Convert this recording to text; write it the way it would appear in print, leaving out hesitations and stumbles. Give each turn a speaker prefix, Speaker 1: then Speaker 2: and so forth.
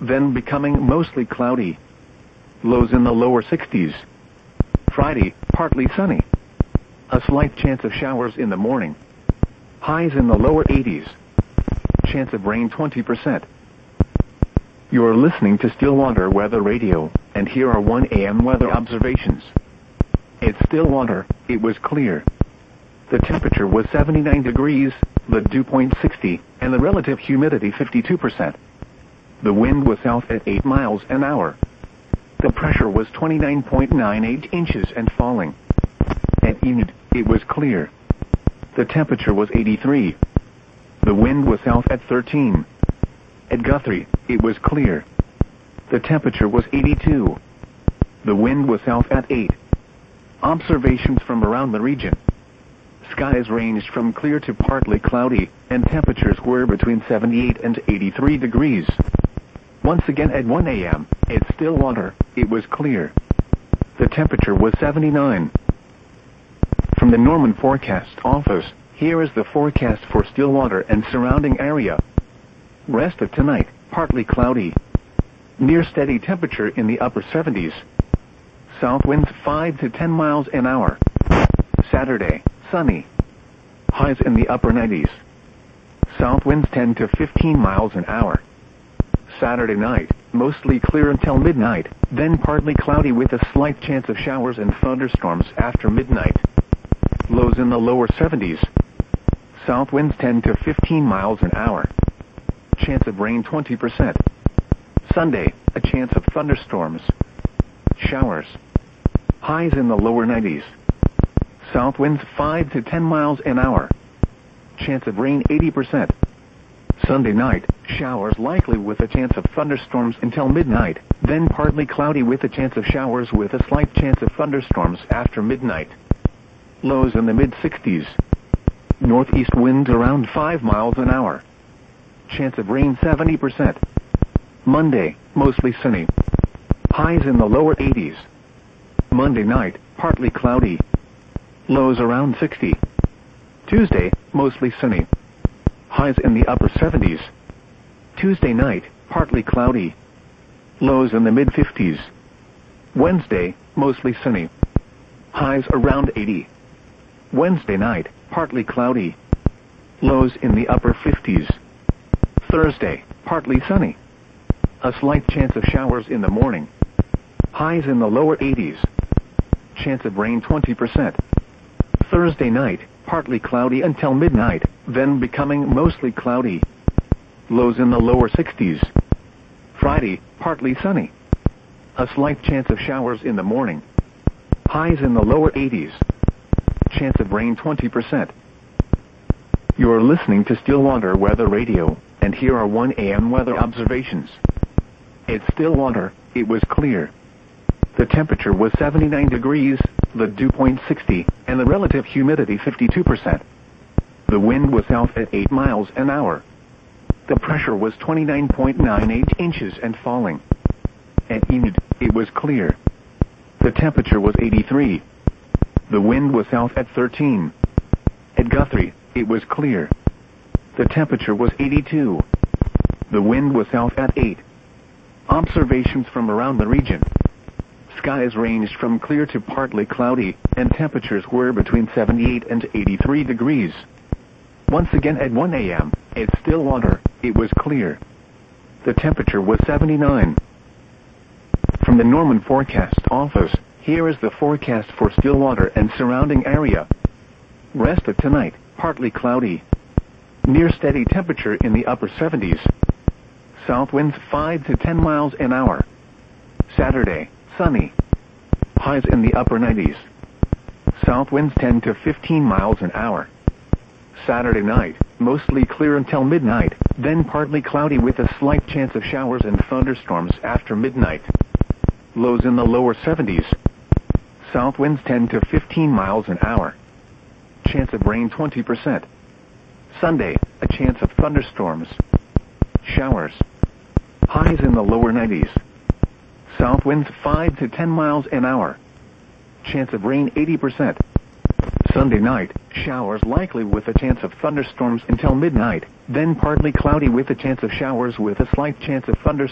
Speaker 1: then becoming mostly cloudy. Lows in the lower 60s. Friday, partly sunny. A slight chance of showers in the morning. Highs in the lower 80s. Chance of rain 20%. You're listening to Stillwater Weather Radio, and here are 1 a.m. weather observations. At Stillwater, it was clear. The temperature was 79 degrees, the dew point 60, and the relative humidity 52%. The wind was south at 8 miles an hour. The pressure was 29.98 inches and falling. At Enid, it was clear. The temperature was 83. The wind was south at 13. At Guthrie, it was clear. The temperature was 82. The wind was south at 8. Observations from around the region. Skies ranged from clear to partly cloudy, and temperatures were between 78 and 83 degrees. Once again at 1 a.m., at Stillwater, it was clear. The temperature was 79. From the Norman Forecast Office, here is the forecast for Stillwater and surrounding area. Rest of tonight, partly cloudy. Near steady temperature in the upper 70s. South winds 5 to 10 miles an hour. Saturday, sunny. Highs in the upper 90s. South winds 10 to 15 miles an hour. Saturday night, mostly clear until midnight, then partly cloudy with a slight chance of showers and thunderstorms after midnight. Lows in the lower 70s. South winds 10 to 15 miles an hour. Chance of rain 20%. Sunday, a chance of thunderstorms. Showers. Highs in the lower 90s. South winds 5 to 10 miles an hour. Chance of rain 80%. Sunday night, showers likely with a chance of thunderstorms until midnight, then partly cloudy with a chance of showers with a slight chance of thunderstorms after midnight. Lows in the mid-60s. Northeast winds around 5 miles an hour. Chance of rain 70%. Monday, mostly sunny. Highs in the lower 80s. Monday night, partly cloudy. Lows around 60. Tuesday, mostly sunny. Highs in the upper 70s. Tuesday night, partly cloudy. Lows in the mid-50s. Wednesday, mostly sunny. Highs around 80. Wednesday night, partly cloudy. Lows in the upper 50s. Thursday, partly sunny. A slight chance of showers in the morning. Highs in the lower 80s. Chance of rain 20%. Thursday night, partly cloudy until midnight, then becoming mostly cloudy. Lows in the lower 60s. Friday, partly sunny. A slight chance of showers in the morning. Highs in the lower 80s. Chance of rain 20%. You're listening to Stillwater Weather Radio, and here are 1 a.m. weather observations. At Stillwater, it was clear. The temperature was 79 degrees, the dew point 60, and the relative humidity 52%. The wind was south at 8 miles an hour. The pressure was 29.98 inches and falling. At Enid, it was clear. The temperature was 83. The wind was south at 13. At Guthrie, it was clear. The temperature was 82. The wind was south at 8. Observations from around the region. Skies ranged from clear to partly cloudy, and temperatures were between 78 and 83 degrees. Once again at 1 a.m., at Stillwater, it was clear. The temperature was 79. From the Norman Forecast Office, here is the forecast for Stillwater and surrounding area. Rest of tonight, partly cloudy. Near steady temperature in the upper 70s. South winds 5 to 10 miles an hour. Saturday, sunny. Highs in the upper 90s. South winds 10 to 15 miles an hour. Saturday night, mostly clear until midnight, then partly cloudy with a slight chance of showers and thunderstorms after midnight. Lows in the lower 70s. South winds 10 to 15 miles an hour. Chance of rain 20%. Sunday, a chance of thunderstorms. Showers. Highs in the lower 90s. South winds 5 to 10 miles an hour. Chance of rain 80%. Sunday night, showers likely with a chance of thunderstorms until midnight, then partly cloudy with a chance of showers with a slight chance of thunderstorms.